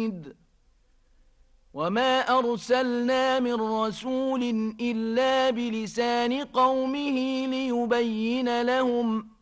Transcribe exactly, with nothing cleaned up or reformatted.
حميد وما أرسلنا من رسول إلا بلسان قومه ليبين لهم